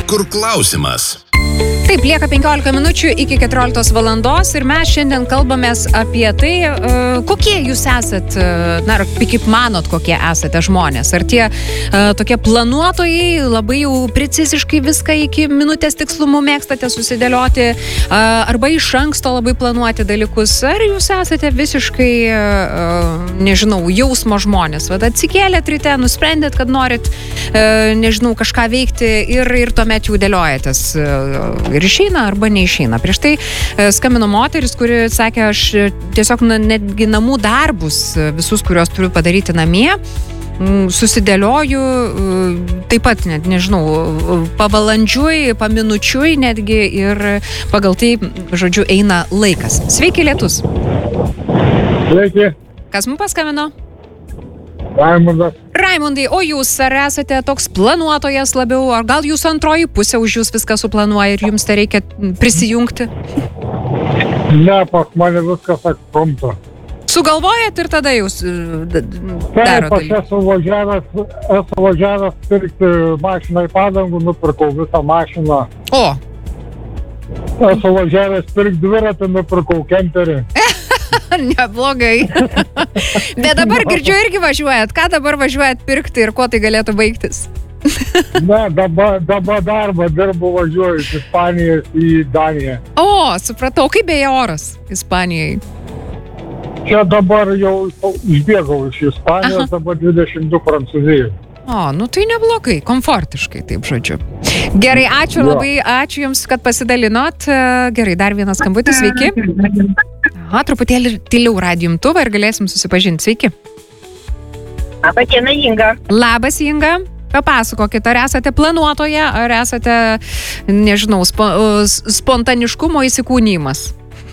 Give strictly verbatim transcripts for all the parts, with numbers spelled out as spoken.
Kur klausimas? Taip, lieka penkiolika minučių iki keturioliktos valandos ir mes šiandien kalbamės apie tai, kokie jūs esat, na, kaip manot, kokie esate žmonės. Ar tie tokie planuotojai labai jau preciziškai viską iki minutės tikslumu mėgstate susidėlioti, arba iš anksto labai planuoti dalykus, ar jūs esate visiškai, nežinau, jausmo žmonės. Vat atsikėlėt ryte, nusprendėt, kad norit, nežinau, kažką veikti ir, ir tuomet jau dėliojatės ir išeina arba neišeina. Prieš tai skambino moteris, kuri sakė, aš tiesiog netgi namų darbus, visus, kuriuos turiu padaryti namie, susidėlioju taip pat, net nežinau, pavalandžiui, paminučiui netgi ir pagal tai, žodžiu, eina laikas. Sveiki, Lietus. Sveiki. Kas mums paskambino? Raimundas. Raimundai, o jūs ar esate toks planuotojas labiau, ar gal jūs antroji pusė už jūs viską suplanuoja ir jums tai reikia prisijungti? Ne, pas mane viskas ekspromtu. Sugalvojat ir tada jūs darot Taip, aš esu važiavęs, esu važiavęs pirkti mašiną į padangų, nupirkau visą mašiną. O! Esu važiavęs pirkti dviratį, nupirkau kemperį. Neblogai. Bet dabar girdžiu irgi važiuojat. Ką dabar važiuojat pirkti ir kuo tai galėtų baigtis? Ne, dabar, dabar darbą dirbu, važiuoju iš Ispanijos į Daniją. O, supratau, kaip beje oras Ispanijai? Čia dabar jau išbėgau iš Ispanijos, aha, dabar dvidešimt du Prancūzijos. O, nu tai neblogai, komfortiškai, taip žodžiu. Gerai, ačiū jo. Labai, ačiū Jums, kad pasidalinot. Gerai, dar vienas skambutis, sveiki. Aha, truputėlį tyliau radijo imtuvą ir galėsim susipažinti. Sveiki. Labas diena, Inga. Labas, Inga. Papasakokit, ar esate planuotoja, ar esate, nežinau, spo, spontaniškumo įsikūnymas?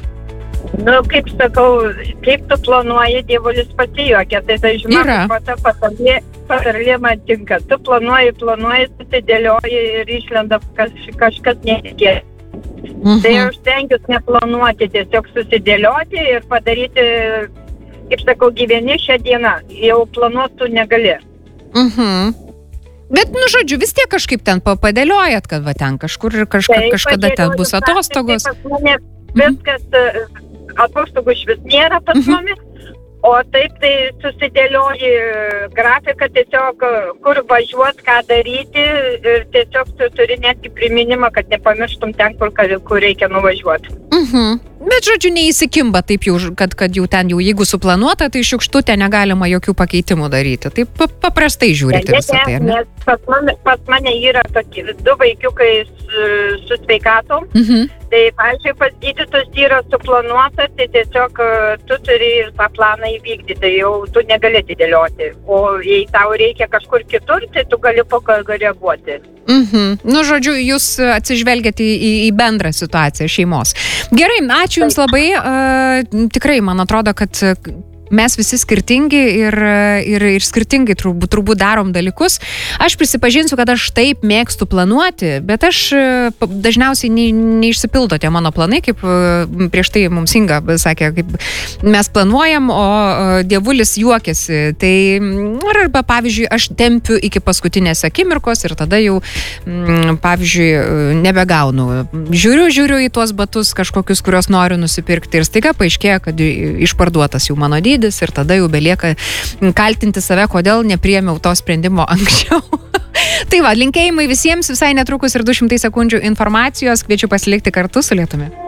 Nu, kaip sakau, kaip tu planuoji, dievulis pasijuokia, tai tai žinoma, pata patarlė, patarlė man tinka. Tu planuoji, planuoji, susidėlioji ir išlenda kaž, kažkas netikėtas. Mhm. Tai aš stengiuosi neplanuoti, tiesiog susidėlioti ir padaryti, kaip sakau, gyveni šią dieną. Jau planuoti tu negali. Mhm. Bet, nu, žodžiu, vis tiek kažkaip ten padėliojat, kad va ten kažkur ir kažka, tai, kažkada ten bus atostogos. Tai pas mane viskas, mhm. Atostogų iš vis nėra pas mhm. mami. O taip tai susidėlioji grafiką, tiesiog kur važiuot, ką daryti ir tiesiog tu turi netgi priminimą, kad nepamirštum ten, kur, kur reikia nuvažiuoti. Mhm. Bet, žodžiu, neįsikimba taip jau, kad, kad jau ten jau, jeigu suplanuota, tai šiukštutė negalima jokių pakeitimų daryti. Taip paprastai žiūrite ne, visą tai, ar ne? Nes pas mane, pas mane yra tokie du vaikiukai su, su sveikatom. Mhm. Tai, pavyzdžiui, pas gydytus yra suplanuota, tai tiesiog tu turi ir tą planą įvykdyti, jau tu negali atidėlioti. O jei tau reikia kažkur kitur, tai tu gali pakoreguoti. Mhm. Nu, žodžiu, jūs atsižvelgiate į, į, į bendrą situaciją šeimos. Gerai, ačiū Jums labai. Uh, tikrai, man atrodo, kad mes visi skirtingi ir, ir, ir skirtingai turbūt, turbūt darom dalykus. Aš prisipažinsiu, kad aš taip mėgstu planuoti, bet aš dažniausiai ne, neišsipildo tie mano planai, kaip prieš tai mums Inga sakė, kaip mes planuojam, o dievulis juokiasi. Tai arba, pavyzdžiui, aš tempiu iki paskutinės akimirkos ir tada jau, pavyzdžiui, nebegaunu. Žiūriu, žiūriu į tuos batus kažkokius, kuriuos noriu nusipirkti ir staiga paaiškėja, kad išparduotas jau mano dydis. Ir tada jau belieka kaltinti save, kodėl nepriėmiau to sprendimo anksčiau. Tai va, linkėjimai visiems, visai netrukus ir du šimtai sekundžių informacijos. Kviečiu pasilikti kartu su Lietumi.